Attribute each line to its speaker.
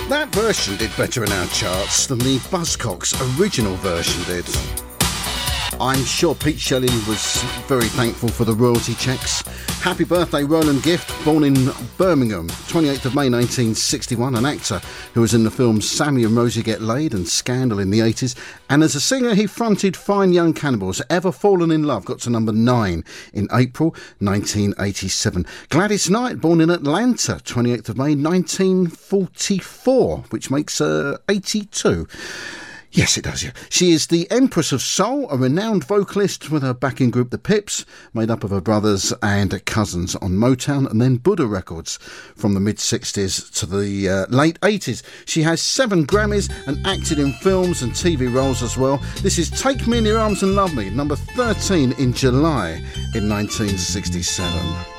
Speaker 1: That version did better in our charts than the Buzzcocks original version did. I'm sure Pete Shelley was very thankful for the royalty checks. Happy birthday, Roland Gift, born in Birmingham, 28th of May 1961, an actor who was in the films Sammy and Rosie Get Laid and Scandal in the 80s. And as a singer, he fronted Fine Young Cannibals. Ever Fallen in Love got to number 9 in April 1987. Gladys Knight, born in Atlanta, 28th of May 1944, which makes her 82. Yes, it does, yeah. She is the Empress of Soul, a renowned vocalist with her backing group The Pips, made up of her brothers and cousins on Motown and then Buddha Records from the mid-60s to the late 80s. She has 7 Grammys and acted in films and TV roles as well. This is Take Me in Your Arms and Love Me, number 13 in July in 1967.